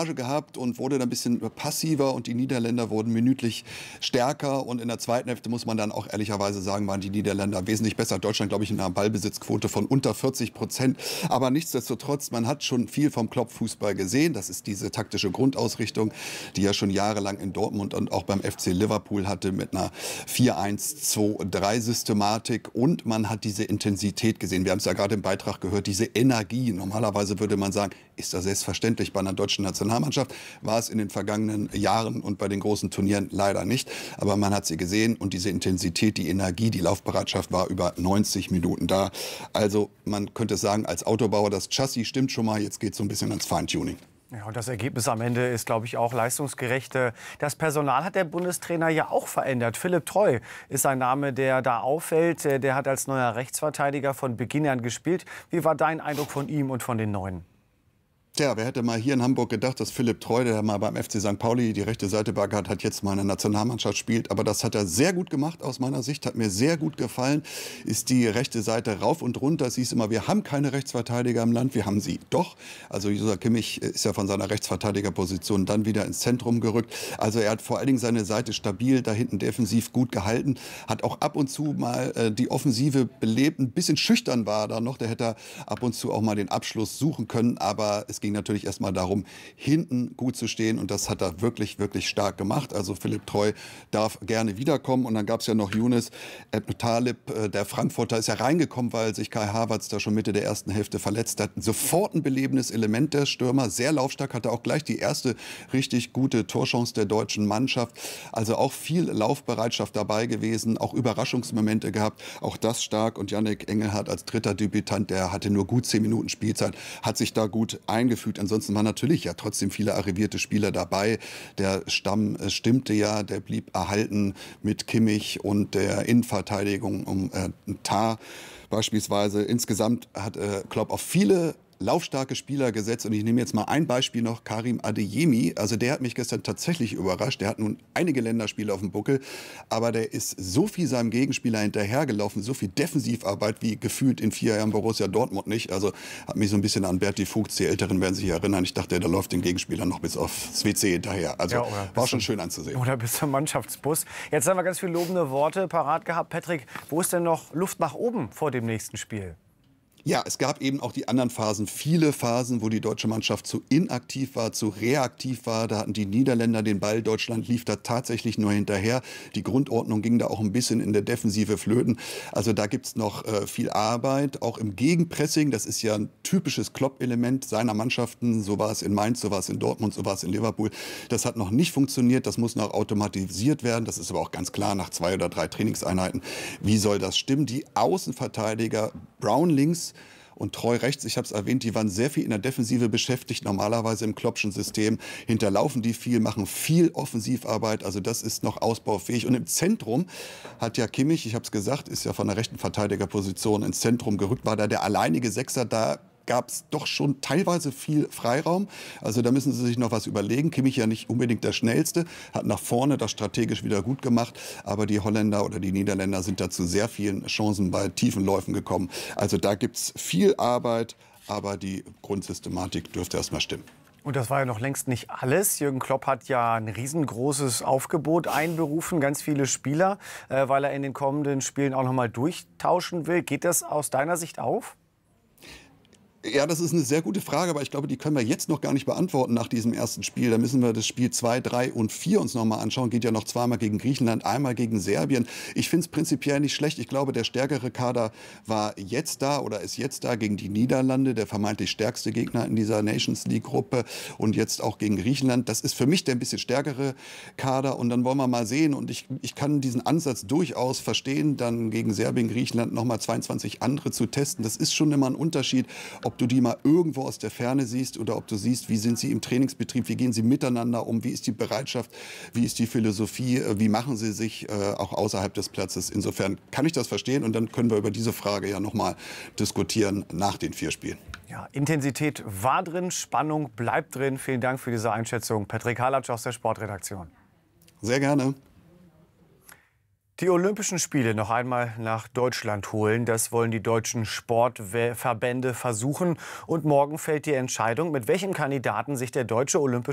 Courage gehabt und wurde dann ein bisschen passiver und die Niederländer wurden minütlich stärker und in der zweiten Hälfte muss man dann auch ehrlicherweise sagen, waren die Niederländer wesentlich besser. Deutschland, glaube ich, in einer Ballbesitzquote von unter 40%. Aber nichtsdestotrotz, man hat schon viel vom Klopp-Fußball gesehen. Das ist diese taktische Grundausrichtung, die er schon jahrelang in Dortmund und auch beim FC Liverpool hatte mit einer 4-1-2-3-Systematik. Und man hat diese Intensität gesehen. Wir haben es ja gerade im Beitrag gehört, diese Energie. Normalerweise würde man sagen, ist das selbstverständlich bei einer deutschen Nationalmannschaft. War es in den vergangenen Jahren und bei den großen Turnieren leider nicht. Aber man hat sie gesehen und diese Intensität, die Energie, die Laufbereitschaft war über 90 Minuten da. Also man könnte sagen, als Autobauer, das Chassis stimmt schon mal. Jetzt geht es so ein bisschen ans Feintuning. Ja, und das Ergebnis am Ende ist, glaube ich, auch leistungsgerecht. Das Personal hat der Bundestrainer ja auch verändert. Philipp Treu ist ein Name, der da auffällt. Der hat als neuer Rechtsverteidiger von Beginn an gespielt. Wie war dein Eindruck von ihm und von den Neuen? Tja, wer hätte mal hier in Hamburg gedacht, dass Philipp Treu, der mal beim FC St. Pauli die rechte Seite beackert hat, jetzt mal in der Nationalmannschaft spielt. Aber das hat er sehr gut gemacht aus meiner Sicht, hat mir sehr gut gefallen. Ist die rechte Seite rauf und runter. Es hieß immer, wir haben keine Rechtsverteidiger im Land, wir haben sie doch. Also Joshua Kimmich ist ja von seiner Rechtsverteidigerposition dann wieder ins Zentrum gerückt. Also er hat vor allen Dingen seine Seite stabil, da hinten defensiv gut gehalten. Hat auch ab und zu mal die Offensive belebt. Ein bisschen schüchtern war er da noch. Der hätte ab und zu auch mal den Abschluss suchen können. Aber es ging natürlich erstmal darum, hinten gut zu stehen. Und das hat er wirklich, wirklich stark gemacht. Also Philipp Treu darf gerne wiederkommen. Und dann gab es ja noch Younes Taleb, der Frankfurter, ist ja reingekommen, weil sich Kai Havertz da schon Mitte der ersten Hälfte verletzt hat. Sofort ein belebendes Element der Stürmer. Sehr laufstark, hatte auch gleich die erste richtig gute Torchance der deutschen Mannschaft. Also auch viel Laufbereitschaft dabei gewesen. Auch Überraschungsmomente gehabt. Auch das stark. Und Yannick Engelhardt als dritter Debütant, der hatte nur gut 10 Minuten Spielzeit, hat sich da gut eingefügt. Ansonsten waren natürlich ja trotzdem viele arrivierte Spieler dabei. Der Stamm stimmte ja, der blieb erhalten mit Kimmich und der Innenverteidigung um Tah beispielsweise. Insgesamt hat Klopp auf viele laufstarke Spieler gesetzt. Und ich nehme jetzt mal ein Beispiel noch, Karim Adeyemi. Also der hat mich gestern tatsächlich überrascht. Der hat nun einige Länderspiele auf dem Buckel, aber der ist so viel seinem Gegenspieler hinterhergelaufen, so viel Defensivarbeit wie gefühlt in 4 Jahren Borussia Dortmund nicht. Also hat mich so ein bisschen an Berti Vogts, die Älteren werden sich erinnern. Ich dachte, der läuft den Gegenspieler noch bis aufs WC hinterher. Also ja, war schon schön anzusehen. Oder bis zum Mannschaftsbus. Jetzt haben wir ganz viele lobende Worte parat gehabt. Patrick, wo ist denn noch Luft nach oben vor dem nächsten Spiel? Ja, es gab eben auch die anderen Phasen, viele Phasen, wo die deutsche Mannschaft zu inaktiv war, zu reaktiv war. Da hatten die Niederländer den Ball, Deutschland lief da tatsächlich nur hinterher. Die Grundordnung ging da auch ein bisschen in der Defensive flöten. Also da gibt's noch viel Arbeit, auch im Gegenpressing. Das ist ja ein typisches Klopp-Element seiner Mannschaften. So war es in Mainz, so war es in Dortmund, so war es in Liverpool. Das hat noch nicht funktioniert, das muss noch automatisiert werden. Das ist aber auch ganz klar nach 2 oder 3 Trainingseinheiten. Wie soll das stimmen? Die Außenverteidiger, Brown links und Treu rechts, ich habe es erwähnt, die waren sehr viel in der Defensive beschäftigt, normalerweise im Kloppschen System. Hinterlaufen die viel, machen viel Offensivarbeit, also das ist noch ausbaufähig. Und im Zentrum hat ja Kimmich, ich habe es gesagt, ist ja von der rechten Verteidigerposition ins Zentrum gerückt, war da der alleinige Sechser, da gab es doch schon teilweise viel Freiraum. Also da müssen sie sich noch was überlegen. Kimmich ja nicht unbedingt der Schnellste, hat nach vorne das strategisch wieder gut gemacht. Aber die Holländer oder die Niederländer sind da zu sehr vielen Chancen bei tiefen Läufen gekommen. Also da gibt es viel Arbeit, aber die Grundsystematik dürfte erst mal stimmen. Und das war ja noch längst nicht alles. Jürgen Klopp hat ja ein riesengroßes Aufgebot einberufen, ganz viele Spieler, weil er in den kommenden Spielen auch noch mal durchtauschen will. Geht das aus deiner Sicht auf? Ja, das ist eine sehr gute Frage, aber ich glaube, die können wir jetzt noch gar nicht beantworten nach diesem ersten Spiel. Da müssen wir das Spiel 2, 3 und 4 uns noch mal anschauen. Geht ja noch zweimal gegen Griechenland, einmal gegen Serbien. Ich finde es prinzipiell nicht schlecht. Ich glaube, der stärkere Kader war jetzt da oder ist jetzt da gegen die Niederlande, der vermeintlich stärkste Gegner in dieser Nations League-Gruppe und jetzt auch gegen Griechenland. Das ist für mich der ein bisschen stärkere Kader und dann wollen wir mal sehen. Und ich kann diesen Ansatz durchaus verstehen, dann gegen Serbien, Griechenland noch mal 22 andere zu testen. Das ist schon immer ein Unterschied, ob du die mal irgendwo aus der Ferne siehst oder ob du siehst, wie sind sie im Trainingsbetrieb, wie gehen sie miteinander um, wie ist die Bereitschaft, wie ist die Philosophie, wie machen sie sich auch außerhalb des Platzes. Insofern kann ich das verstehen und dann können wir über diese Frage ja noch mal diskutieren nach den 4 Spielen. Ja, Intensität war drin, Spannung bleibt drin. Vielen Dank für diese Einschätzung. Patrick Halatsch aus der Sportredaktion. Sehr gerne. Die Olympischen Spiele noch einmal nach Deutschland holen. Das wollen die deutschen Sportverbände versuchen. Und morgen fällt die Entscheidung, mit welchem Kandidaten sich der deutsche Olympische